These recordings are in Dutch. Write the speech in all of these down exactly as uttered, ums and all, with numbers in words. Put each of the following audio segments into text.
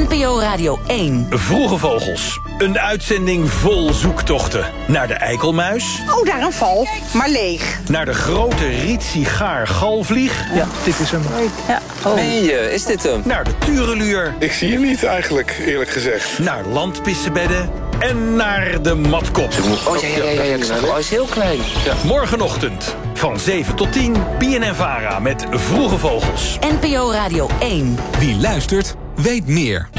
N P O Radio één. Vroege Vogels. Een uitzending vol zoektochten. Naar de eikelmuis. Oh, daar een val, maar leeg. Naar de grote rietsigaar-galvlieg. Ja, dit is hem. Ja. Oh. Nee, uh, is dit hem? Naar de tureluur. Ik zie hem niet eigenlijk, eerlijk gezegd. Naar landpissebedden. En naar de matkop. Oh, ja, ja, ja, ja, ik zag hem. Oh, is heel klein. Ja. Morgenochtend van zeven tot tien. B N N Vara met Vroege Vogels. N P O Radio één. Wie luistert, weet meer.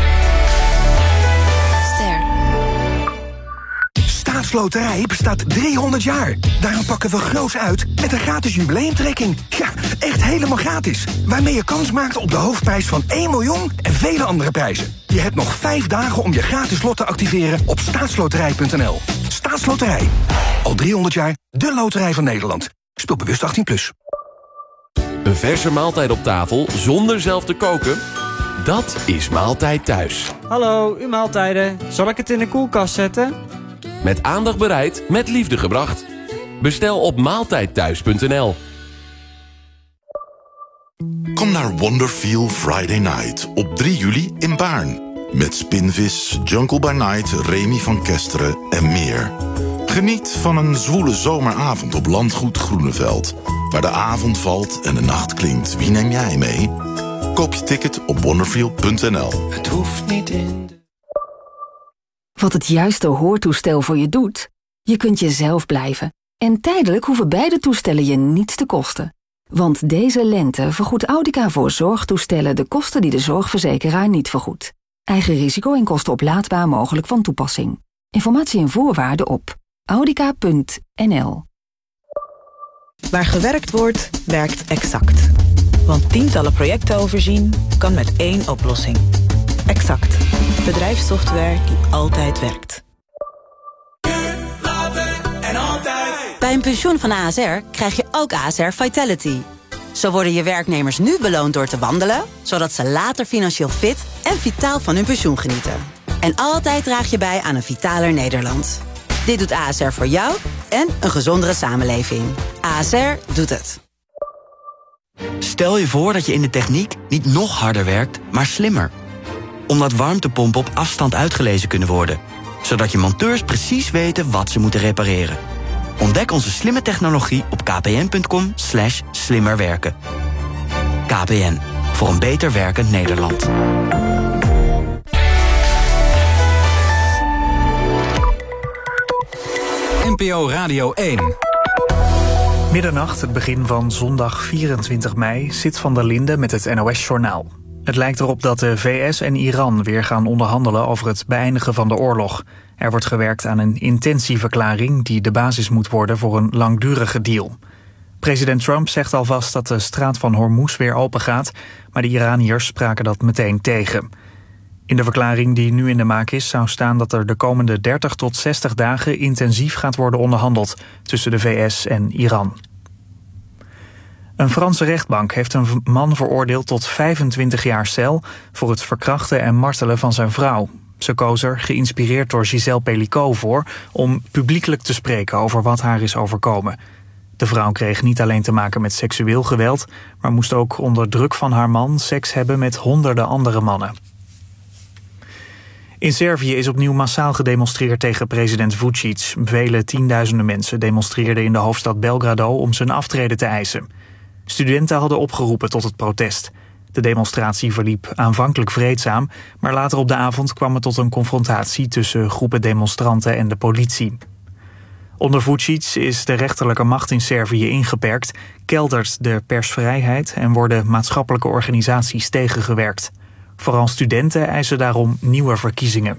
Ster. Staatsloterij bestaat driehonderd jaar. Daarom pakken we groots uit met een gratis jubileumtrekking. Ja, echt helemaal gratis. Waarmee je kans maakt op de hoofdprijs van één miljoen en vele andere prijzen. Je hebt nog vijf dagen om je gratis lot te activeren op staatsloterij punt n l. Staatsloterij. Al driehonderd jaar de loterij van Nederland. Speel bewust achttien plus. Een verse maaltijd op tafel zonder zelf te koken? Dat is Maaltijd Thuis. Hallo, uw maaltijden. Zal ik het in de koelkast zetten? Met aandacht bereid, met liefde gebracht. Bestel op maaltijdthuis punt n l. Kom naar Wonderfeel Friday Night op drie juli in Baarn. Met Spinvis, Jungle by Night, Remy van Kesteren en meer. Geniet van een zwoele zomeravond op Landgoed Groeneveld. Waar de avond valt en de nacht klinkt. Wie neem jij mee? Koop je ticket op wonderfeel punt n l. Het hoeft niet in de... Wat het juiste hoortoestel voor je doet? Je kunt jezelf blijven. En tijdelijk hoeven beide toestellen je niets te kosten. Want deze lente vergoedt Audica voor zorgtoestellen de kosten die de zorgverzekeraar niet vergoedt. Eigen risico en kosten oplaadbaar mogelijk van toepassing. Informatie en voorwaarden op audica punt n l. Waar gewerkt wordt, werkt Exact. Want tientallen projecten overzien kan met één oplossing. Exact. Bedrijfssoftware die altijd werkt. Bij een pensioen van A S R krijg je ook A S R Vitality. Zo worden je werknemers nu beloond door te wandelen, zodat ze later financieel fit en vitaal van hun pensioen genieten. En altijd draag je bij aan een vitaler Nederland. Dit doet A S R voor jou en een gezondere samenleving. A S R doet het. Stel je voor dat je in de techniek niet nog harder werkt, maar slimmer. Omdat warmtepompen op afstand uitgelezen kunnen worden. Zodat je monteurs precies weten wat ze moeten repareren. Ontdek onze slimme technologie op kpn.com slash slimmerwerken. K P N, voor een beter werkend Nederland. N P O Radio één. Middernacht, het begin van zondag vierentwintig mei, zit Van der Linden met het N O S-journaal. Het lijkt erop dat de V S en Iran weer gaan onderhandelen over het beëindigen van de oorlog. Er wordt gewerkt aan een intentieverklaring die de basis moet worden voor een langdurige deal. President Trump zegt alvast dat de straat van Hormuz weer open gaat, maar de Iraniërs spraken dat meteen tegen. In de verklaring die nu in de maak is zou staan dat er de komende dertig tot zestig dagen intensief gaat worden onderhandeld tussen de V S en Iran. Een Franse rechtbank heeft een man veroordeeld tot vijfentwintig jaar cel voor het verkrachten en martelen van zijn vrouw. Ze koos er, geïnspireerd door Gisèle Pelicot, voor om publiekelijk te spreken over wat haar is overkomen. De vrouw kreeg niet alleen te maken met seksueel geweld, maar moest ook onder druk van haar man seks hebben met honderden andere mannen. In Servië is opnieuw massaal gedemonstreerd tegen president Vučić. Vele tienduizenden mensen demonstreerden in de hoofdstad Belgrado om zijn aftreden te eisen. Studenten hadden opgeroepen tot het protest. De demonstratie verliep aanvankelijk vreedzaam, maar later op de avond kwam het tot een confrontatie tussen groepen demonstranten en de politie. Onder Vučić is de rechterlijke macht in Servië ingeperkt, keldert de persvrijheid en worden maatschappelijke organisaties tegengewerkt. Vooral studenten eisen daarom nieuwe verkiezingen.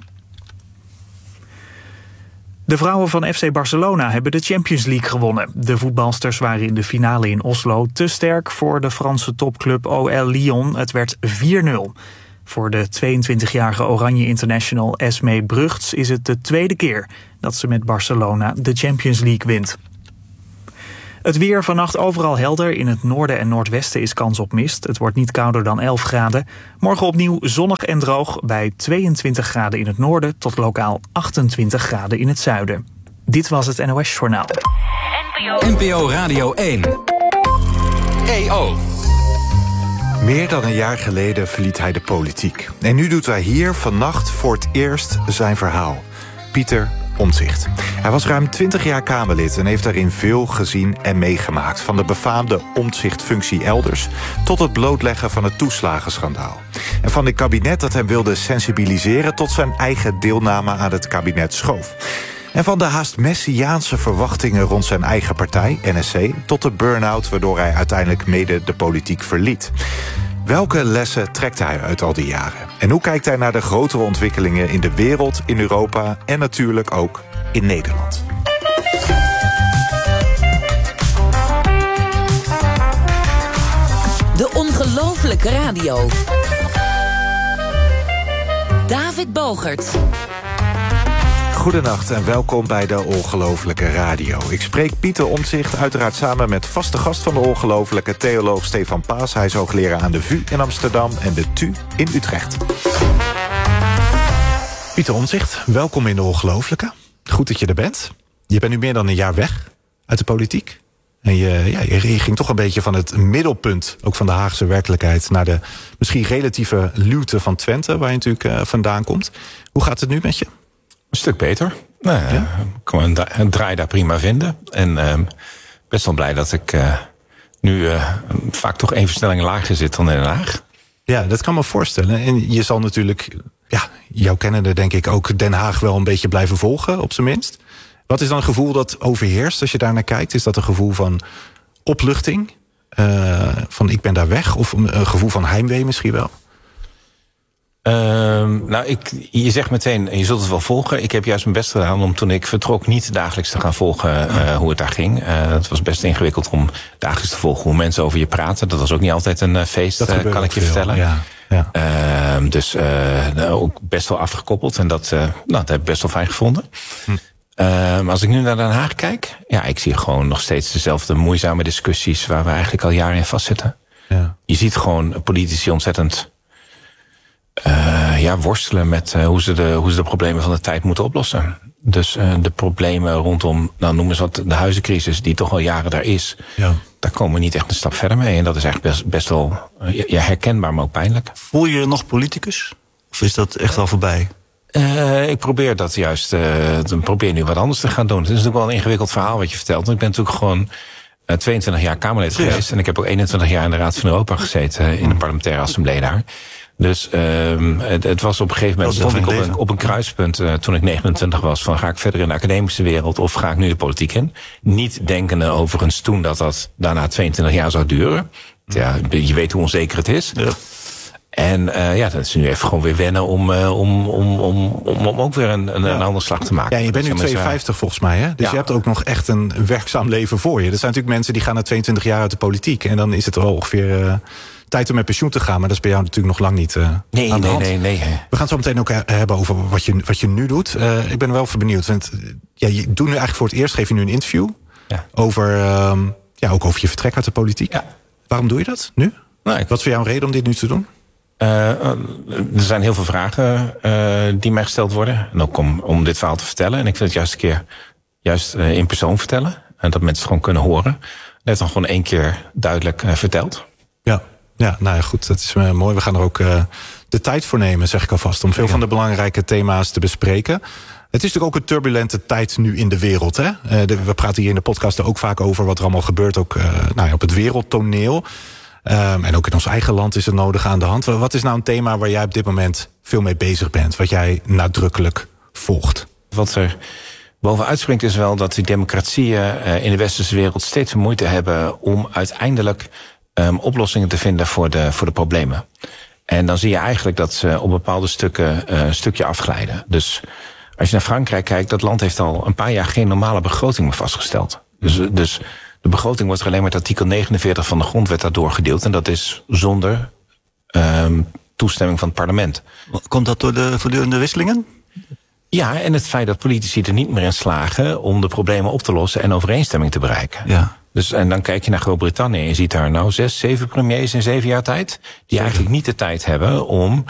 De vrouwen van F C Barcelona hebben de Champions League gewonnen. De voetbalsters waren in de finale in Oslo te sterk voor de Franse topclub O L Lyon. Het werd vier nul. Voor de tweeëntwintigjarige Oranje International Esmee Brugts is het de tweede keer dat ze met Barcelona de Champions League wint. Het weer vannacht overal helder. In het noorden en noordwesten is kans op mist. Het wordt niet kouder dan elf graden. Morgen opnieuw zonnig en droog bij tweeëntwintig graden in het noorden tot lokaal achtentwintig graden in het zuiden. Dit was het N O S-journaal. N P O Radio één. E O. Meer dan een jaar geleden verliet hij de politiek. En nu doet hij hier vannacht voor het eerst zijn verhaal. Pieter Omtzigt. Hij was ruim twintig jaar Kamerlid en heeft daarin veel gezien en meegemaakt. Van de befaamde Omtzigt-functie elders tot het blootleggen van het toeslagenschandaal. En van dit kabinet dat hem wilde sensibiliseren tot zijn eigen deelname aan het kabinet schoof. En van de haast messiaanse verwachtingen rond zijn eigen partij, N S C... tot de burn-out waardoor hij uiteindelijk mede de politiek verliet. Welke lessen trekt hij uit al die jaren? En hoe kijkt hij naar de grotere ontwikkelingen in de wereld, in Europa... en natuurlijk ook in Nederland? De ongelofelijke radio. David Bogert. Goedenacht en welkom bij de Ongelofelijke Radio. Ik spreek Pieter Omtzigt uiteraard samen met vaste gast van de Ongelofelijke... theoloog Stefan Paas. Hij is hoogleraar aan de V U in Amsterdam en de T U in Utrecht. Pieter Omtzigt, welkom in de Ongelofelijke. Goed dat je er bent. Je bent nu meer dan een jaar weg uit de politiek. En je, ja, je ging toch een beetje van het middelpunt... ook van de Haagse werkelijkheid... naar de misschien relatieve luwte van Twente... waar je natuurlijk uh, vandaan komt. Hoe gaat het nu met je? Een stuk beter. Nou, ja? Ik kan een, een draai daar prima vinden. En uh, best wel blij dat ik uh, nu uh, vaak toch één versnelling lager zit dan in Den Haag. Ja, dat kan me voorstellen. En je zal natuurlijk, ja, jou kennende denk ik ook Den Haag wel een beetje blijven volgen, op zijn minst. Wat is dan een gevoel dat overheerst als je daar naar kijkt? Is dat een gevoel van opluchting? Uh, van ik ben daar weg? Of een gevoel van heimwee misschien wel? Uh, nou, ik, je zegt meteen, je zult het wel volgen. Ik heb juist mijn best gedaan om toen ik vertrok niet dagelijks te gaan volgen uh, hoe het daar ging. Uh, het was best ingewikkeld om dagelijks te volgen hoe mensen over je praten. Dat was ook niet altijd een uh, feest, uh, kan ik je veel vertellen. Ja, ja. Uh, dus uh, ook best wel afgekoppeld en dat, uh, nou, dat heb ik best wel fijn gevonden. Hm. Uh, maar als ik nu naar Den Haag kijk, ja, ik zie gewoon nog steeds dezelfde moeizame discussies waar we eigenlijk al jaren in vastzitten. Ja. Je ziet gewoon politici ontzettend Uh, ja, worstelen met uh, hoe, ze de, hoe ze de problemen van de tijd moeten oplossen. Dus uh, de problemen rondom, nou noem eens wat, de huizencrisis die toch al jaren daar is. Ja. Daar komen we niet echt een stap verder mee. En dat is eigenlijk best, best wel uh, ja, herkenbaar, maar ook pijnlijk. Voel je je nog politicus? Of is dat echt al voorbij? Uh, ik probeer dat juist, uh, ik probeer nu wat anders te gaan doen. Het is natuurlijk wel een ingewikkeld verhaal wat je vertelt. Want ik ben natuurlijk gewoon uh, tweeëntwintig jaar Kamerlid ja. geweest. En ik heb ook eenentwintig jaar in de Raad van Europa gezeten, uh, in de parlementaire assemblee daar. Dus uh, het, het was op een gegeven moment stond ik op een, op een kruispunt uh, toen ik negenentwintig was van ga ik verder in de academische wereld of ga ik nu de politiek in? Niet denkende overigens toen dat dat daarna tweeëntwintig jaar zou duren. Ja, je weet hoe onzeker het is. Ja. En uh, ja, dat is nu even gewoon weer wennen om, uh, om, om, om, om, om ook weer een, een, ja. een andere slag te maken. Ja, je bent nu tweeënvijftig volgens mij, hè? Dus ja. je hebt ook nog echt een werkzaam leven voor je. Er zijn natuurlijk mensen die gaan na tweeëntwintig jaar uit de politiek en dan is het wel ongeveer Uh, tijd om met pensioen te gaan, maar dat is bij jou natuurlijk nog lang niet uh, nee, aan de nee, hand. Nee, nee, nee. We gaan het zo meteen ook hebben over wat je, wat je nu doet. Uh, ik ben wel benieuwd, want ja, je doet nu eigenlijk voor het eerst, geef je nu een interview ja. over, uh, ja, ook over je vertrek uit de politiek. Ja. Waarom doe je dat nu? Nou, ik... Wat is voor jou een reden om dit nu te doen? Uh, er zijn heel veel vragen uh, die mij gesteld worden. En ook om, om dit verhaal te vertellen. En ik wil het juist een keer juist uh, in persoon vertellen. En dat mensen het gewoon kunnen horen. Net dan gewoon één keer duidelijk uh, verteld. Ja. Ja, nou ja, goed, dat is uh, mooi. We gaan er ook uh, de tijd voor nemen, zeg ik alvast, om veel ja. van de belangrijke thema's te bespreken. Het is natuurlijk ook een turbulente tijd nu in de wereld. Hè? Uh, de, we praten hier in de podcast ook vaak over wat er allemaal gebeurt, ook uh, nou ja, op het wereldtoneel. Um, en ook in ons eigen land is het nodig aan de hand. Wat is nou een thema waar jij op dit moment veel mee bezig bent, wat jij nadrukkelijk volgt? Wat er bovenuit springt is wel dat die democratieën uh, in de westerse wereld steeds meer moeite hebben om uiteindelijk Um, oplossingen te vinden voor de, voor de problemen. En dan zie je eigenlijk dat ze op bepaalde stukken uh, een stukje afglijden. Dus als je naar Frankrijk kijkt, dat land heeft al een paar jaar geen normale begroting meer vastgesteld. Dus, dus de begroting wordt er alleen met artikel negenenveertig van de grondwet daardoor gedeeld. En dat is zonder um, toestemming van het parlement. Komt dat door de voortdurende wisselingen? Ja, en het feit dat politici er niet meer in slagen om de problemen op te lossen en overeenstemming te bereiken. Ja. Dus, en dan kijk je naar Groot-Brittannië en je ziet daar nou zes, zeven premiers in zeven jaar tijd, die eigenlijk niet de tijd hebben om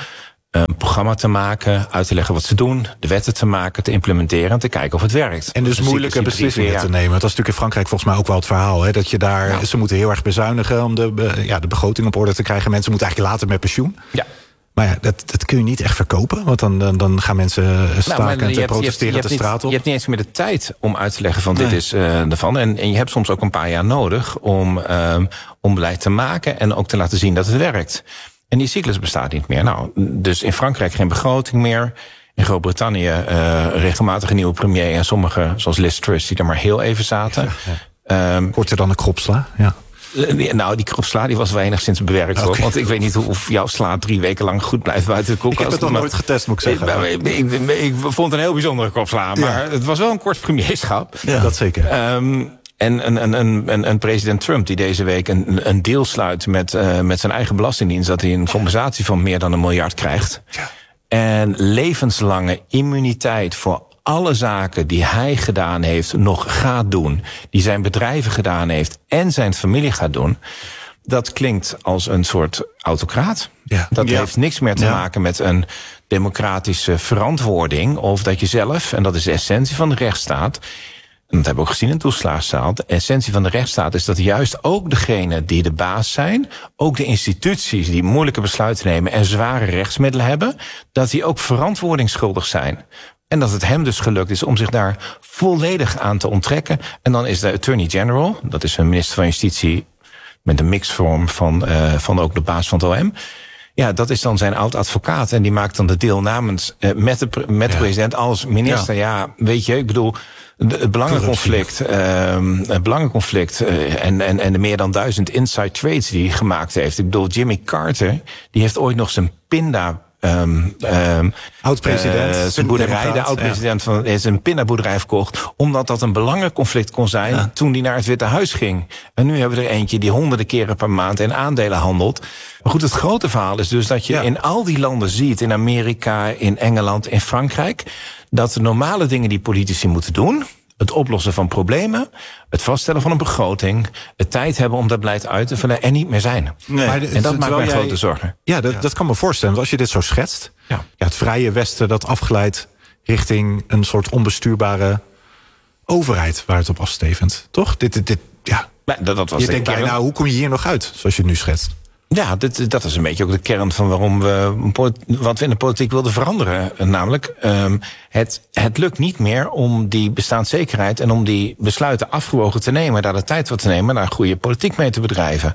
een programma te maken, uit te leggen wat ze doen, de wetten te maken, te implementeren en te kijken of het werkt. En dus Dan moeilijke zie je drie, beslissingen vier te nemen. Dat was natuurlijk in Frankrijk volgens mij ook wel het verhaal. Hè? Dat je daar, Ja. ze moeten heel erg bezuinigen om de, be- ja, de begroting op orde te krijgen. Mensen moeten eigenlijk later met pensioen. Ja. Maar ja, dat, dat kun je niet echt verkopen. Want dan, dan, dan gaan mensen staken Nou, maar en je te hebt- je hebt- protesteren je hebt de niet- straat op. Je hebt niet eens meer de tijd om uit te leggen van dit Nee. is uh, ervan. En, en je hebt soms ook een paar jaar nodig om, um, om beleid te maken en ook te laten zien dat het werkt. En die cyclus bestaat niet meer. Nou, dus in Frankrijk geen begroting meer. In Groot-Brittannië uh, regelmatig een nieuwe premier. En sommigen, zoals Liz Truss, die er maar heel even zaten. Ja, ja. Um, Korter dan een kropsla, ja. Nou, die kropsla die was wel enigszins bewerkt, Okay. hoor. Want ik weet niet hoe, of jouw sla drie weken lang goed blijft buiten de koelkast. Ik heb het nog nooit getest, moet ik zeggen. Ik, ik, ik, ik vond het een heel bijzondere kropsla. Maar ja. Het was wel een kort premierschap. Ja, dat zeker. Um, en een, een, een, een, een president Trump die deze week een, een deal sluit met, uh, met zijn eigen belastingdienst, dat hij een compensatie van meer dan een miljard krijgt. Ja. En levenslange immuniteit voor alle zaken die hij gedaan heeft, nog gaat doen, die zijn bedrijven gedaan heeft en zijn familie gaat doen. Dat klinkt als een soort autocraat. Ja. Dat ja. heeft niks meer te ja. maken met een democratische verantwoording, of dat je zelf, en dat is de essentie van de rechtsstaat, en dat hebben we ook gezien in de toeslagenstaat, de essentie van de rechtsstaat is dat juist ook degenen die de baas zijn, ook de instituties die moeilijke besluiten nemen en zware rechtsmiddelen hebben, dat die ook verantwoordingsschuldig zijn. En dat het hem dus gelukt is om zich daar volledig aan te onttrekken. En dan is de Attorney General, dat is een minister van Justitie met een mixvorm van, uh, van ook de baas van het O M. Ja, dat is dan zijn oud-advocaat. En die maakt dan de deal namens uh, met de, met de ja. president als minister. Ja. ja, weet je, ik bedoel, het belangenconflict, uh, het belangenconflict uh, en, en, en de meer dan duizend inside trades die hij gemaakt heeft. Ik bedoel, Jimmy Carter, die heeft ooit nog zijn pinda Um, um, oud-president. Uh, zijn boerderij, de oud-president ja. van is een pindaboerderij verkocht, omdat dat een belangenconflict kon zijn ja. toen hij naar het Witte Huis ging. En nu hebben we er eentje die honderden keren per maand in aandelen handelt. Maar goed, het grote verhaal is dus dat je ja. in al die landen ziet, in Amerika, in Engeland, in Frankrijk, dat de normale dingen die politici moeten doen, het oplossen van problemen, het vaststellen van een begroting, het tijd hebben om dat beleid uit te vullen en niet meer zijn. Nee. Maar de, en dat maakt mij jij, grote zorgen. Ja, dat, ja. dat kan me voorstellen. Want als je dit zo schetst, ja. Ja, het vrije Westen dat afgeleid richting een soort onbestuurbare overheid waar het op afstevend. Toch? Dit, dit, dit, ja. Nee, dat, dat was je denkt, ja, nou, hoe kom je hier nog uit, zoals je het nu schetst? Ja, dit, dat is een beetje ook de kern van waarom we wat we in de politiek wilden veranderen. Namelijk, um, het, het lukt niet meer om die bestaanszekerheid en om die besluiten afgewogen te nemen, daar de tijd voor te nemen, daar goede politiek mee te bedrijven.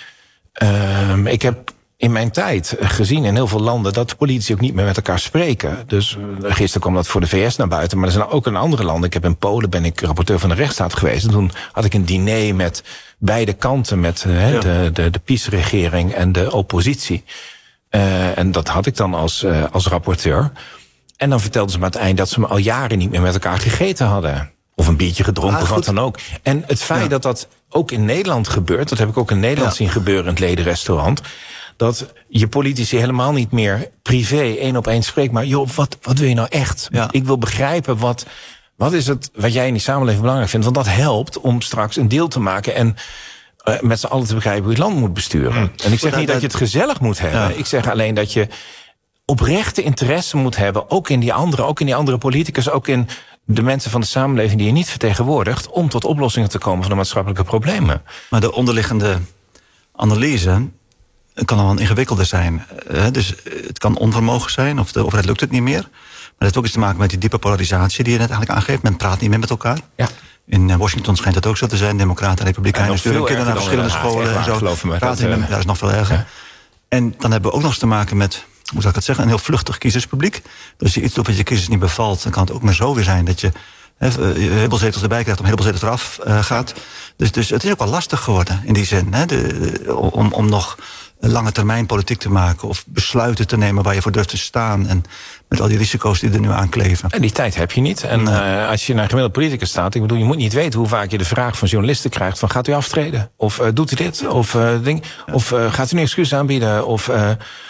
Um, ik heb in mijn tijd gezien in heel veel landen dat politici ook niet meer met elkaar spreken. Dus gisteren kwam dat voor de V S naar buiten, maar er zijn ook in andere landen. Ik heb in Polen ben ik rapporteur van de rechtsstaat geweest. En toen had ik een diner met beide kanten, met uh, ja. de, de, de P I S-regering en de oppositie. Uh, en dat had ik dan als, uh, als rapporteur. En dan vertelden ze me aan het eind dat ze me al jaren niet meer met elkaar gegeten hadden. Of een biertje gedronken, ah, of wat dan ook. En het feit ja. dat dat ook in Nederland gebeurt, dat heb ik ook in Nederland ja. zien gebeuren in het ledenrestaurant, dat je politici helemaal niet meer privé één op één spreekt, maar joh, wat, wat wil je nou echt? Ja. Ik wil begrijpen wat, wat is het wat jij in die samenleving belangrijk vindt. Want dat helpt om straks een deel te maken en uh, met z'n allen te begrijpen hoe je het land moet besturen. Mm. En ik zeg niet dat je het gezellig moet hebben. Ja. Ik zeg alleen dat je oprechte interesse moet hebben, ook in die andere, ook in die andere politicus, ook in de mensen van de samenleving die je niet vertegenwoordigt, om tot oplossingen te komen van de maatschappelijke problemen. Maar de onderliggende analyse kan dan wel ingewikkelder zijn. Dus het kan onvermogen zijn, of de overheid lukt het niet meer. Maar dat heeft ook iets te maken met die diepe polarisatie die je net eigenlijk aangeeft. Men praat niet meer met elkaar. Ja. In Washington schijnt dat ook zo te zijn. Democraten en Republikeinen sturen kinderen naar verschillende scholen en zo. Me, praten dat, uh, daar is nog veel erger. Ja. En dan hebben we ook nog eens te maken met, hoe zou ik het zeggen, een heel vluchtig kiezerspubliek. Dus als je iets doet wat je kiezers niet bevalt, dan kan het ook maar zo weer zijn dat je He, heel veel zetels erbij krijgt, om heel veel zetels eraf uh, gaat. Dus, dus het is ook wel lastig geworden in die zin. He, de, de, om, om nog lange termijn politiek te maken of besluiten te nemen waar je voor durft te staan. En met al die risico's die er nu aan kleven. En die tijd heb je niet. En nee. uh, als je naar een gemiddelde politicus staat, ik bedoel, je moet niet weten hoe vaak je de vraag van journalisten krijgt van gaat u aftreden? Of uh, doet u dit? Of, uh, ding, ja. of uh, gaat u een excuus aanbieden? Of Uh,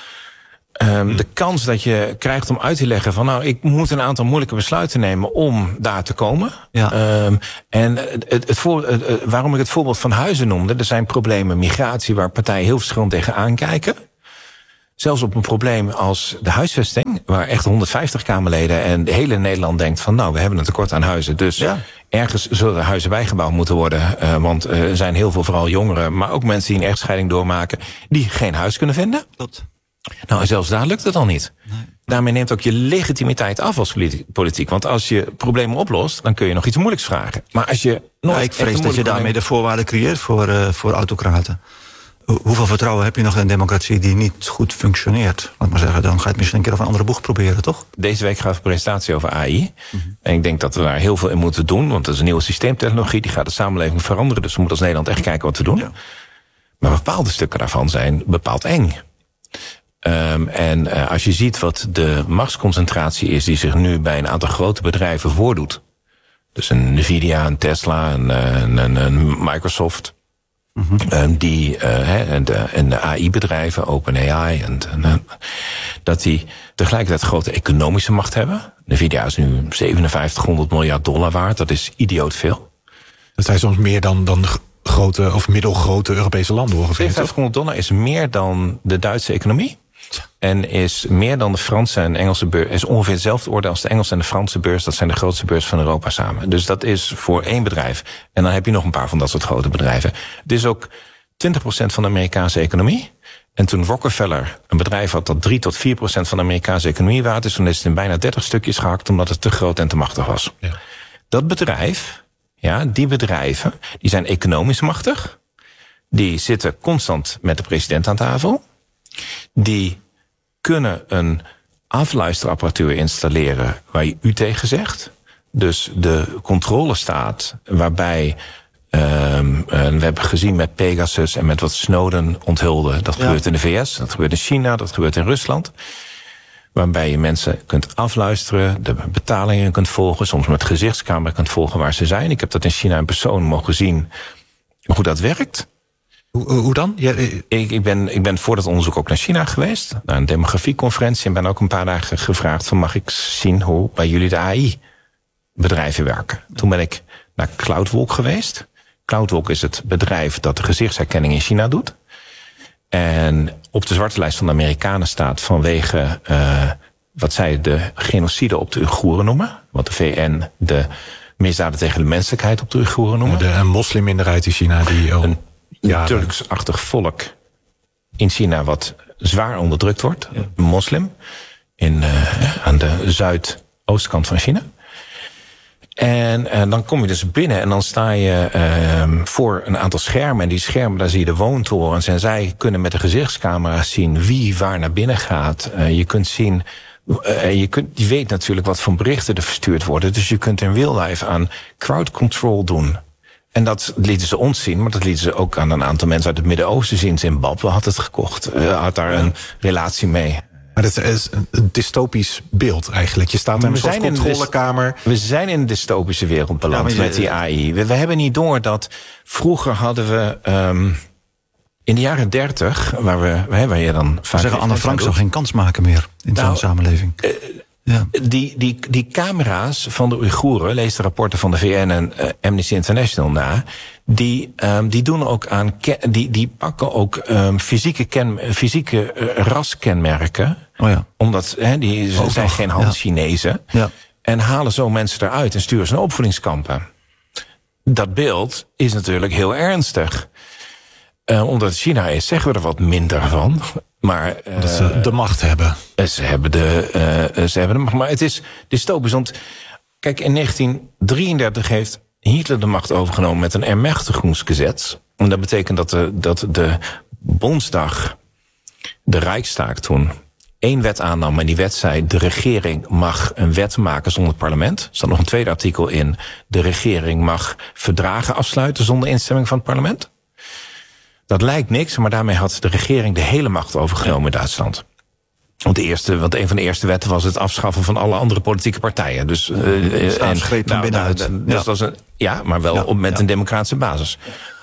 Um, de kans dat je krijgt om uit te leggen van nou, ik moet een aantal moeilijke besluiten nemen om daar te komen. Ja. Um, en het, het voor, het, het, waarom ik het voorbeeld van Huizen noemde, er zijn problemen migratie waar partijen heel verschillend tegen aankijken. zelfs op een probleem als de huisvesting, waar echt honderdvijftig Kamerleden en de hele Nederland denkt van nou, we hebben een tekort aan huizen. Dus ja. ergens zullen er huizen bijgebouwd moeten worden. Uh, want uh, er zijn heel veel, vooral jongeren, maar ook mensen die een echtscheiding doormaken, die geen huis kunnen vinden. Klopt. Nou, en zelfs daar lukt het al niet. Nee. Daarmee neemt ook je legitimiteit af als politiek. Want als je problemen oplost, dan kun je nog iets moeilijks vragen. Maar als je nog ja, ik vrees dat je daarmee de voorwaarden creëert voor, uh, voor autocraten. Hoeveel vertrouwen heb je nog in een democratie die niet goed functioneert? Laat maar zeggen, dan ga je het misschien een keer of een andere boeg proberen, toch? Deze week gaat we een presentatie over A I. Mm-hmm. En ik denk dat we daar heel veel in moeten doen. Want dat is een nieuwe systeemtechnologie, die gaat de samenleving veranderen. Dus we moeten als Nederland echt kijken wat we doen. Ja. Maar bepaalde stukken daarvan zijn bepaald eng. Um, en uh, als je ziet wat de machtsconcentratie is die zich nu bij een aantal grote bedrijven voordoet. Dus een Nvidia, een Tesla, een, een, een Microsoft. Mm-hmm. Um, die, uh, he, en, de, en de A I-bedrijven, OpenAI, en, en, dat die tegelijkertijd grote economische macht hebben. Nvidia is nu zevenenvijftighonderd miljard dollar waard. Dat is idioot veel. Dat zijn soms meer dan, dan grote of middelgrote Europese landen ongeveer. zevenenvijftighonderd dollar is meer dan de Duitse economie. En is meer dan de Franse en Engelse beurs. Is ongeveer hetzelfde orde als de Engelse en de Franse beurs. Dat zijn de grootste beurs van Europa samen. Dus dat is voor één bedrijf. En dan heb je nog een paar van dat soort grote bedrijven. Het is ook twintig procent van de Amerikaanse economie. En toen Rockefeller een bedrijf had dat drie tot vier procent van de Amerikaanse economie waard is, toen is het in bijna dertig stukjes gehakt omdat het te groot en te machtig was. Ja. Dat bedrijf, ja, die bedrijven, die zijn economisch machtig. Die zitten constant met de president aan tafel. Die kunnen een afluisterapparatuur installeren waar je u tegen zegt. Dus de controle staat waarbij Um, we hebben gezien met Pegasus en met wat Snowden onthulde. Dat ja. gebeurt in de V S, dat gebeurt in China, dat gebeurt in Rusland. Waarbij je mensen kunt afluisteren, de betalingen kunt volgen, soms met gezichtscamera kunt volgen waar ze zijn. Ik heb dat in China in persoon mogen zien hoe dat werkt. Hoe, hoe dan? Ja, ik, ik, ben, ik ben voor dat onderzoek ook naar China geweest, naar een demografieconferentie, en ben ook een paar dagen gevraagd van mag ik zien hoe bij jullie de A I-bedrijven werken. Toen ben ik naar Cloudwalk geweest. Cloudwalk is het bedrijf dat de gezichtsherkenning in China doet. En op de zwarte lijst van de Amerikanen staat vanwege uh, wat zij de genocide op de Oeigoeren noemen. Wat de V N de misdaden tegen de menselijkheid op de Oeigoeren noemen. De, een moslimminderheid in China die al een jaren... Turks-achtig volk in China wat zwaar onderdrukt wordt. Ja. Een moslim. In, uh, aan de zuidoostkant van China. En, en dan kom je dus binnen en dan sta je uh, voor een aantal schermen. En die schermen, daar zie je de woontorens. En zij kunnen met de gezichtscamera's zien wie waar naar binnen gaat. Uh, je kunt zien, uh, je, kunt, je weet natuurlijk wat voor berichten er verstuurd worden. Dus je kunt in real life aan crowd control doen. En dat lieten ze ons zien, maar dat lieten ze ook aan een aantal mensen uit het Midden-Oosten zien. Zimbabwe had het gekocht, uh, had daar een relatie mee. Maar dat is een dystopisch beeld eigenlijk. Je staat daar in een soort controlekamer. We zijn in een dystopische wereld beland ja, je, met die A I. We, we hebben niet door dat vroeger hadden we um, in de jaren dertig, waar we, waar je dan vaak zeggen, Anne Frank zou geen kans maken meer in nou, zo'n samenleving. Uh, ja. die, die, die camera's van de Oeigoeren, lees de rapporten van de V N en uh, Amnesty International na. Die, um, die doen ook aan, die, die pakken ook um, fysieke, ken, fysieke uh, raskenmerken. Oh ja. Omdat he, die oh, zijn oh, geen hand-Chinezen. Ja. Ja. En halen zo mensen eruit en sturen ze naar opvoedingskampen. Dat beeld is natuurlijk heel ernstig. Uh, omdat het China is, zeggen we er wat minder van. Maar uh, dat ze de macht hebben. Ze hebben de, uh, ze hebben de macht. Maar het is dystopisch. Want kijk, in negentien drieëndertig heeft Hitler de macht overgenomen met een Ermächtigungsgesetz. En dat betekent dat de, dat de Bondsdag, de Rijkstaag toen, één wet aannam. En die wet zei, de regering mag een wet maken zonder het parlement. Er staat nog een tweede artikel in. De regering mag verdragen afsluiten zonder instemming van het parlement. Dat lijkt niks, maar daarmee had de regering de hele macht overgenomen in Duitsland. Want, de eerste, want een van de eerste wetten was het afschaffen van alle andere politieke partijen. Dus, uh, staatsgreep van binnenuit. Nou, dus ja. Dat was een, ja, maar wel ja, op, met ja. een democratische basis.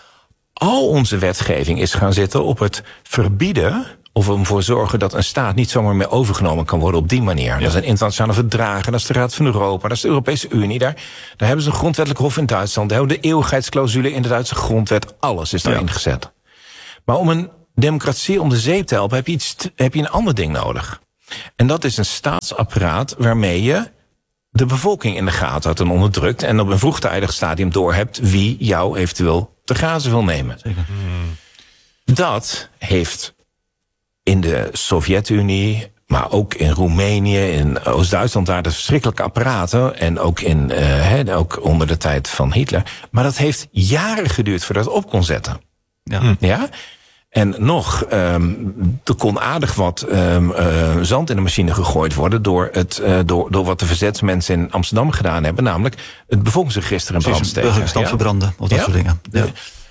Al onze wetgeving is gaan zitten op het verbieden of ervoor zorgen dat een staat niet zomaar meer overgenomen kan worden op die manier. Ja. Dat zijn internationale verdragen, dat is de Raad van Europa, dat is de Europese Unie. Daar, daar hebben ze een grondwettelijk hof in Duitsland. Daar hebben we de eeuwigheidsclausule in de Duitse grondwet. Alles is daarin ja. gezet. Maar om een democratie om de zeep te helpen, heb je, iets, heb je een ander ding nodig. En dat is een staatsapparaat waarmee je de bevolking in de gaten houdt en onderdrukt en op een vroegtijdig stadium doorhebt wie jou eventueel te grazen wil nemen. Zeker. Hmm. Dat heeft in de Sovjet-Unie, maar ook in Roemenië, in Oost-Duitsland, daar de verschrikkelijke apparaten. En ook, in, uh, he, ook onder de tijd van Hitler. Maar dat heeft jaren geduurd voordat het op kon zetten. Ja. Ja? En nog, um, er kon aardig wat um, uh, zand in de machine gegooid worden door, het, uh, door, door wat de verzetsmensen in Amsterdam gedaan hebben. Namelijk het bevolkingsregister in brand steken. Burgerstand ja? verbranden, of dat ja? soort dingen. Ja.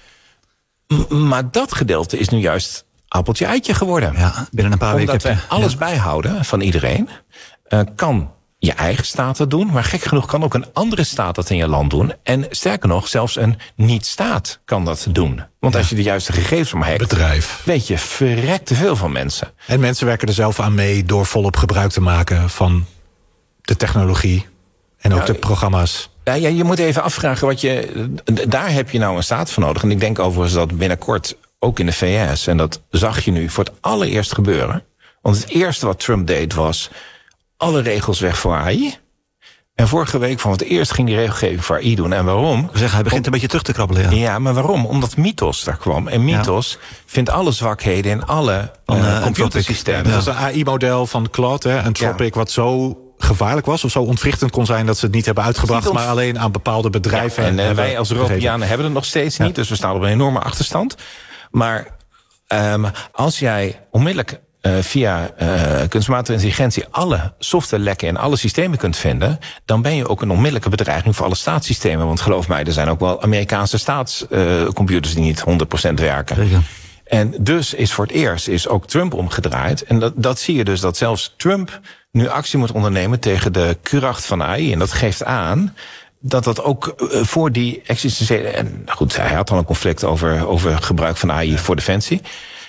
M- maar dat gedeelte is nu juist appeltje eitje geworden. Ja, binnen een paar Omdat weken. Omdat wij alles ja. bijhouden van iedereen, uh, kan je eigen staat dat doen, maar gek genoeg kan ook een andere staat dat in je land doen. En sterker nog, zelfs een niet-staat kan dat doen. Want ja. als je de juiste gegevens om hackt, bedrijf, weet je verrekt te veel van mensen. En mensen werken er zelf aan mee door volop gebruik te maken van de technologie en ook ja, de programma's. Ja, ja, je moet even afvragen wat je. Daar heb je nou een staat voor nodig. En ik denk overigens dat binnenkort ook in de V S, en dat zag je nu voor het allereerst gebeuren. Want het eerste wat Trump deed was alle regels weg voor A I. En vorige week van het eerst ging die regelgeving voor A I doen. En waarom? Ik zeg, hij begint Om, een beetje terug te krabbelen. Ja, ja maar waarom? Omdat Mythos daar kwam. En Mythos ja. vindt alle zwakheden in alle van, uh, computersystemen. Ja, dat was een A I-model van Claude, hè, Anthropic, ja. wat zo gevaarlijk was of zo ontwrichtend kon zijn dat ze het niet hebben uitgebracht, niet maar alleen aan bepaalde bedrijven. Ja, en uh, wij als Europeanen hebben het nog steeds ja. niet, dus we staan op een enorme achterstand. Maar um, als jij onmiddellijk Uh, via uh, kunstmatige intelligentie alle softwarelekken in alle systemen kunt vinden, dan ben je ook een onmiddellijke bedreiging voor alle staatssystemen. Want geloof mij, er zijn ook wel Amerikaanse staatscomputers uh, die niet honderd procent werken. Zeker. En dus is voor het eerst is ook Trump omgedraaid. En dat, dat zie je dus dat zelfs Trump nu actie moet ondernemen tegen de kracht van A I. En dat geeft aan dat dat ook uh, voor die existentiële. En goed, hij had al een conflict over, over gebruik van A I ja. voor defensie.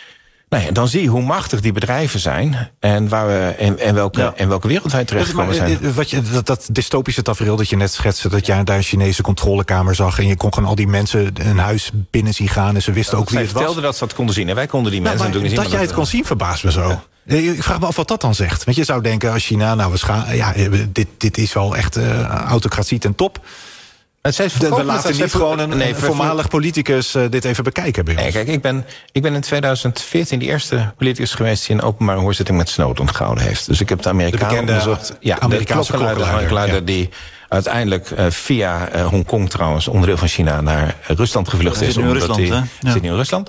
Nou ja, dan zie je hoe machtig die bedrijven zijn en waar we en, en welke ja. en welke wereld wij terechtgekomen zijn. Wat je, dat, dat dystopische tafereel dat je net schetste, dat jij daar een Chinese controlekamer zag en je kon gewoon al die mensen een huis binnen zien gaan en ze wisten ja, ook wie het was. Zij vertelden dat ze dat konden zien en wij konden die nou, mensen natuurlijk niet zien. Dat jij het kon zien verbaast me zo. Ja. Ik vraag me af wat dat dan zegt. Want je zou denken als China, nou we scha- ja, dit, dit is wel echt uh, autocratie ten top. Het de, we laten niet gewoon een, nee, een voormalig politicus uh, dit even bekijken bij ons. Nee, kijk, ik ben, ik ben in twintig veertien de eerste politicus geweest die een openbare hoorzitting met Snowden gehouden heeft. Dus ik heb de Amerikanen onderzocht. Ja, Amerikaanse de klokkenluider, klokkenluider ja. die uiteindelijk uh, via uh, Hongkong trouwens, onderdeel van China, naar Rusland gevlucht ja, is. Zit nu in Rusland, die, hè? Ja. Zit nu in Rusland.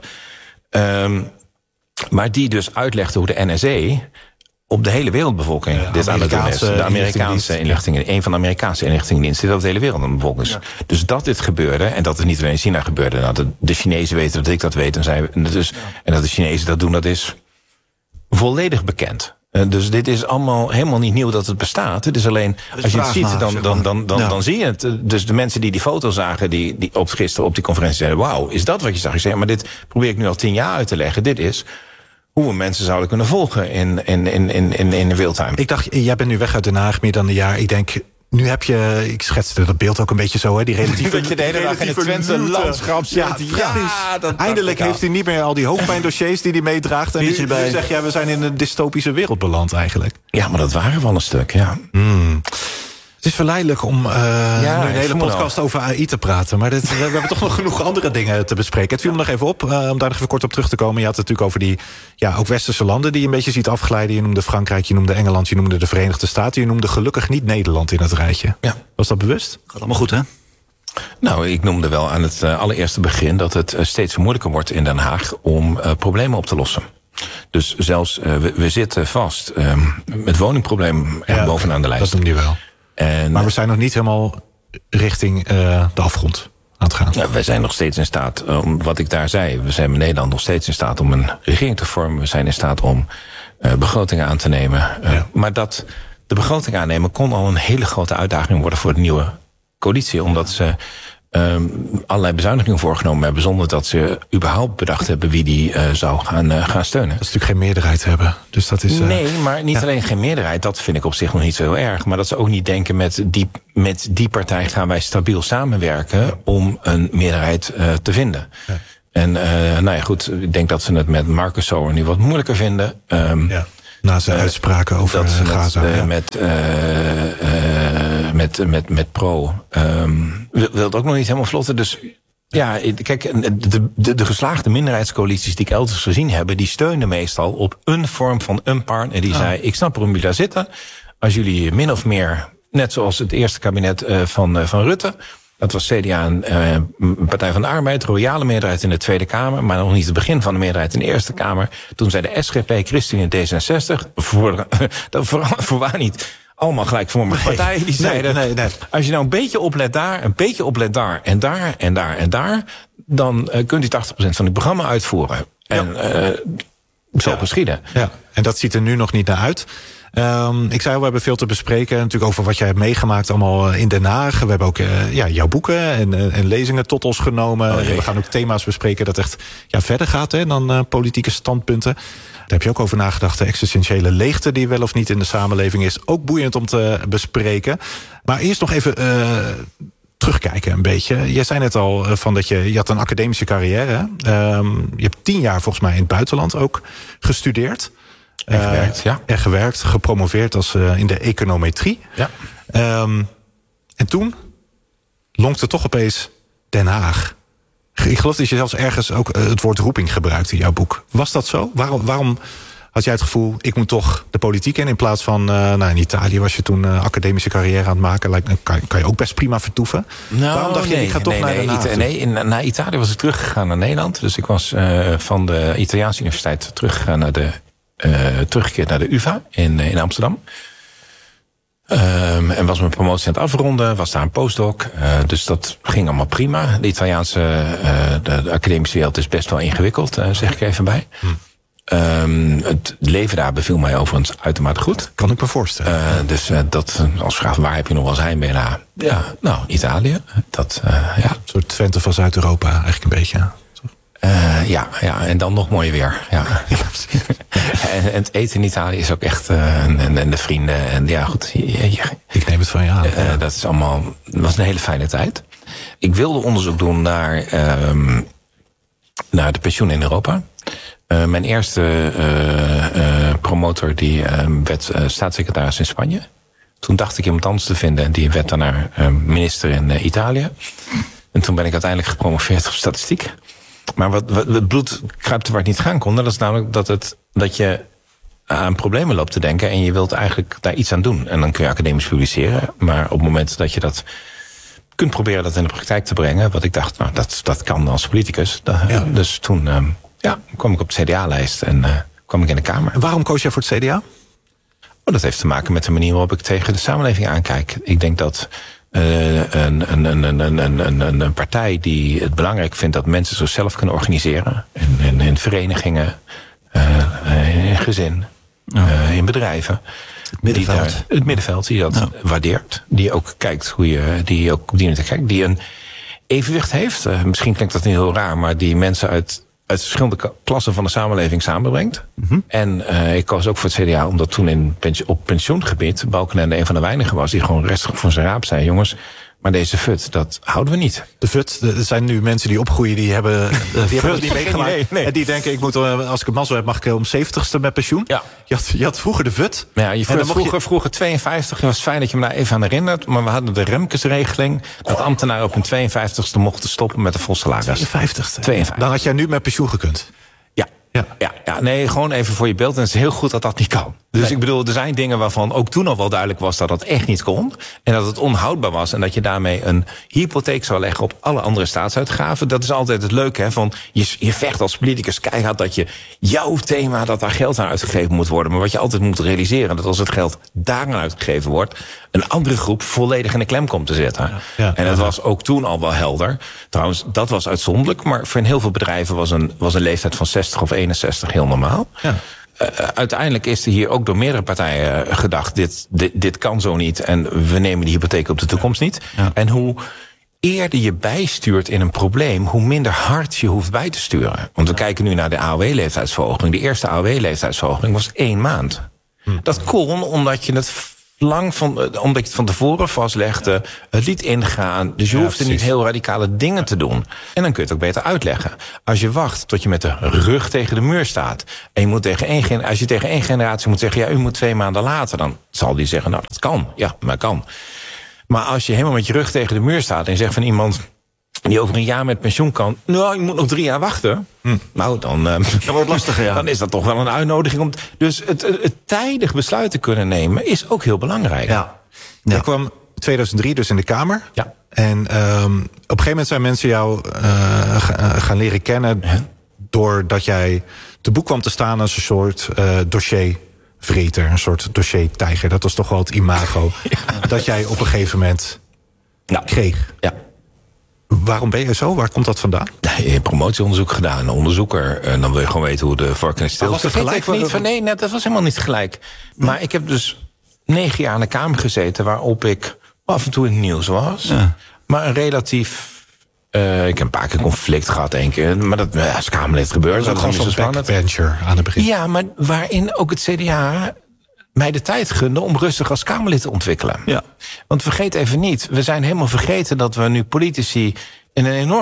Um, maar die dus uitlegde hoe de N S A op de hele wereldbevolking ja, dit aan het doen is. De Amerikaanse inlichtingen, een van de Amerikaanse inlichtingendiensten die dat de hele wereld aan de bevolking is. Ja. Dus dat dit gebeurde, en dat het niet alleen in China gebeurde. Nou, de, de Chinezen weten dat ik dat weet. En, zij, dus, ja. en dat de Chinezen dat doen, dat is volledig bekend. Uh, dus dit is allemaal helemaal niet nieuw dat het bestaat. Het is alleen, is als je het ziet, dan, dan, dan, dan, ja. dan zie je het. Dus de mensen die die foto zagen, die, die op gisteren op die conferentie zeiden, wauw, is dat wat je zag? Ik zei, maar dit probeer ik nu al tien jaar uit te leggen. Dit is hoe we mensen zouden kunnen volgen in, in, in, in, in, in real-time. Ik dacht, jij bent nu weg uit Den Haag, meer dan een jaar. Ik denk, nu heb je, ik schetste dat beeld ook een beetje zo, hè, die relatieve... dat je de hele dag in het Twentse landschap zit. Ja, ja, ja dat, eindelijk dat, heeft hij niet meer al die hoofdpijndossiers die hij meedraagt. En nu, nu zeg jij, we zijn in een dystopische wereld beland eigenlijk. Ja, maar dat waren we al een stuk, ja. Hmm. Het is verleidelijk om uh, ja, nu een hele podcast over A I te praten. Maar dit, we, we hebben toch nog genoeg andere dingen te bespreken. Het viel me nog even op, uh, om daar nog even kort op terug te komen. Je had het natuurlijk over die ja, ook westerse landen die je een beetje ziet afglijden. Je noemde Frankrijk, je noemde Engeland, je noemde de Verenigde Staten. Je noemde gelukkig niet Nederland in het rijtje. Ja. Was dat bewust? Gaat allemaal goed, hè? Nou, ik noemde wel aan het uh, allereerste begin dat het uh, steeds moeilijker wordt in Den Haag om uh, problemen op te lossen. Dus zelfs, uh, we, we zitten vast uh, met woningprobleem er ja, bovenaan de lijst. Dat noemde je wel. En, maar we zijn nog niet helemaal richting uh, de afgrond aan het gaan. Ja, wij zijn nog steeds in staat, om wat ik daar zei, we zijn in Nederland nog steeds in staat om een regering te vormen. We zijn in staat om uh, begrotingen aan te nemen. Uh, ja. Maar dat de begroting aannemen kon al een hele grote uitdaging worden voor de nieuwe coalitie. Omdat ze um, allerlei bezuinigingen voorgenomen hebben zonder dat ze überhaupt bedacht hebben wie die uh, zou gaan, uh, gaan steunen. Dat is natuurlijk geen meerderheid hebben. Dus dat is, uh, nee, maar niet ja. alleen geen meerderheid, dat vind ik op zich nog niet zo heel erg. Maar dat ze ook niet denken met die, met die partij gaan wij stabiel samenwerken ja. om een meerderheid uh, te vinden. Ja. En uh, nou ja, goed, ik denk dat ze het met Marcus Sower nu wat moeilijker vinden. Um, ja. Na zijn uh, uitspraken over dat ze Gaza. Het, uh, ja. met, uh, uh, met, met, met Pro um, wil, wil het ook nog niet helemaal vlotten. Dus ja, kijk, de, de, de geslaagde minderheidscoalities die ik elders gezien heb, die steunen meestal op een vorm van een partner. Die oh. zei, ik snap waarom jullie daar zitten. Als jullie min of meer, net zoals het eerste kabinet uh, van, uh, van Rutte, dat was C D A en uh, Partij van de Arbeid, royale meerderheid in de Tweede Kamer, maar nog niet het begin van de meerderheid in de Eerste Kamer. Toen zei de S G P, ChristenUnie en D zesenzestig, voor, voor, voor waar niet, allemaal gelijkvormige nee, partijen, die zeiden, nee, nee, nee. als je nou een beetje oplet daar, een beetje oplet daar en daar en daar en daar, dan uh, kunt u tachtig procent van uw programma uitvoeren. En ja. uh, zo ja. geschieden. Ja, en dat ziet er nu nog niet naar uit. Um, ik zei al, we hebben veel te bespreken. Natuurlijk over wat jij hebt meegemaakt allemaal in Den Haag. We hebben ook uh, ja, jouw boeken en, en lezingen tot ons genomen. Oh, we gaan ook thema's bespreken dat echt ja, verder gaat hè, dan uh, politieke standpunten. Daar heb je ook over nagedacht. De existentiële leegte die wel of niet in de samenleving is. Ook boeiend om te bespreken. Maar eerst nog even Uh, terugkijken een beetje. Jij zei net al uh, van dat je, je had een academische carrière. Um, je hebt tien jaar volgens mij in het buitenland ook gestudeerd. En gewerkt, uh, ja. En gewerkt, gepromoveerd als uh, in de econometrie. Ja. Um, en toen lonkte toch opeens Den Haag. Ik geloof dat je zelfs ergens ook uh, het woord roeping gebruikt in jouw boek. Was dat zo? Waarom, waarom had jij het gevoel, ik moet toch de politiek in, in plaats van, uh, nou in Italië was je toen uh, academische carrière aan het maken. Lijkt, kan, kan je ook best prima vertoeven. Nou, waarom dacht je, nee, ik ga toch nee, naar nee, Den Haag? Ita- nee, in, naar Italië was ik teruggegaan naar Nederland. Dus ik was uh, van de Italiaanse universiteit teruggegaan naar de Uh, teruggekeerd naar de U vA in, in Amsterdam. Um, en was mijn promotie aan het afronden, was daar een postdoc. Uh, dus dat ging allemaal prima. De Italiaanse, uh, de, de academische wereld is best wel ingewikkeld, uh, zeg ik even bij. Hm. Um, het leven daar beviel mij overigens uitermate goed. Kan ik me voorstellen. Uh, dus uh, dat, als vraag, waar heb je nog wel eens heimwee naar? Ja, nou, Italië. Dat, uh, ja. Een soort Twente van Zuid-Europa, eigenlijk een beetje. Uh, ja, ja, en dan nog mooi weer. Ja. en, en het eten in Italië is ook echt, uh, en, en de vrienden, en ja goed. Je, je, ik neem het van je aan. Uh, ja. Dat is allemaal, dat was een hele fijne tijd. Ik wilde onderzoek doen naar, um, naar de pensioen in Europa. Uh, mijn eerste uh, uh, promotor die uh, werd uh, staatssecretaris in Spanje. Toen dacht ik iemand anders te vinden en die werd daarna uh, minister in uh, Italië. En toen ben ik uiteindelijk gepromoveerd op statistiek. Maar wat, wat het bloed kruipt waar het niet gaan kon, dat is namelijk dat, het, dat je aan problemen loopt te denken en je wilt eigenlijk daar iets aan doen. En dan kun je academisch publiceren, maar op het moment dat je dat kunt proberen dat in de praktijk te brengen, wat ik dacht, nou, dat, dat kan als politicus. Dat, ja. Dus toen uh, ja, kwam ik op de C D A-lijst en uh, kwam ik in de Kamer. En waarom koos jij voor het C D A? Oh, dat heeft te maken met de manier waarop ik tegen de samenleving aankijk. Ik denk dat Uh, een, een, een, een, een, een, een partij die het belangrijk vindt dat mensen zichzelf kunnen organiseren. In, in, in verenigingen, uh, in gezin, ja. uh, in bedrijven. Het middenveld. Die daar, het middenveld, die dat ja. waardeert. Die ook kijkt hoe je, die ook op die manier kijkt. Die een evenwicht heeft. Uh, misschien klinkt dat niet heel raar, maar die mensen uit, uit verschillende klassen van de samenleving samenbrengt. Mm-hmm. En uh, ik koos ook voor het C D A, omdat toen in pensioen, op pensioengebied Balkenende een van de weinigen was die gewoon restig voor zijn raap zei, jongens, maar deze F U T, dat houden we niet. De F U T, er zijn nu mensen die opgroeien, die hebben, die hebben het niet meegemaakt. Nee, nee. En die denken, ik moet, als ik het mazzel heb, mag ik om zeventigste met pensioen. Ja. Je, had, je had vroeger de F U T. Ja, je vroeger, vroeger, je... vroeger tweeënvijftig, het was fijn dat je me daar even aan herinnert, maar we hadden de Remkesregeling, dat ambtenaren op hun tweeënvijftigste mochten stoppen met een vol salaris. tweeënvijftigste? tweeënvijftig. Dan had jij nu met pensioen gekund. Ja, ja, ja, nee, gewoon even voor je beeld. En het is heel goed dat dat niet kan. Dus nee. Ik bedoel, er zijn dingen waarvan ook toen al wel duidelijk was dat dat echt niet kon. En dat het onhoudbaar was. En dat je daarmee een hypotheek zou leggen op alle andere staatsuitgaven. Dat is altijd het leuke, hè. Van je, je vecht als politicus keihard dat je jouw thema, dat daar geld aan uitgegeven moet worden. Maar wat je altijd moet realiseren, dat als het geld daaraan uitgegeven wordt, een andere groep volledig in de klem komt te zitten. Ja, ja, en dat ja. was ook toen al wel helder. Trouwens, dat was uitzonderlijk. Maar voor heel veel bedrijven was een, was een leeftijd van zestig of eenenzestig heel normaal. Ja. Uh, uiteindelijk is er hier ook door meerdere partijen uh, gedacht, dit, dit, dit kan zo niet en we nemen die hypotheek op de toekomst niet. Ja. En hoe eerder je bijstuurt in een probleem, hoe minder hard je hoeft bij te sturen. Want we kijken nu naar de A O W-leeftijdsverhoging. De eerste A O W-leeftijdsverhoging was één maand. Hm. Dat kon omdat je het lang van, omdat je het van tevoren vastlegde, het liet ingaan. Dus je Ja, hoeft er niet precies. heel radicale dingen te doen. En dan kun je het ook beter uitleggen. Als je wacht tot je met de rug tegen de muur staat, en je moet tegen één, gen- als je tegen één generatie moet zeggen, ja, u moet twee maanden later, dan zal die zeggen, nou, dat kan. Ja, maar kan. Maar als je helemaal met je rug tegen de muur staat en je zegt van iemand die over een jaar met pensioen kan, nou, je moet nog drie jaar wachten. Hm. Nou, dan, uh, Dat wordt lastiger, ja. dan is dat toch wel een uitnodiging. Om, dus het, het, het tijdig besluiten kunnen nemen is ook heel belangrijk. Ja. Ja. Je kwam tweeduizend drie dus in de Kamer. Ja. En um, op een gegeven moment zijn mensen jou uh, ga, gaan leren kennen, ja, doordat jij te boek kwam te staan als een soort uh, dossiervreter, een soort dossiertijger. Dat was toch wel het imago ja. dat jij op een gegeven moment ja. kreeg. Ja. Waarom ben je zo? Waar komt dat vandaan? Nee, je hebt promotieonderzoek gedaan, een onderzoeker. En dan wil je gewoon weten hoe de vork in de steel was het gelijk? niet van, nee, nee, dat was helemaal niet gelijk. Maar ik heb dus negen jaar in de Kamer gezeten, waarop ik af en toe in het nieuws was. Ja. Maar een relatief. Uh, ik heb een paar keer conflict gehad, één keer. Maar dat ja, als Kamerlid gebeurt. Dat was gewoon zo'n backbencher aan het begin. Ja, maar waarin ook het C D A mij de tijd gunde om rustig als Kamerlid te ontwikkelen. Ja. Want vergeet even niet, we zijn helemaal vergeten dat we nu politici in een enorm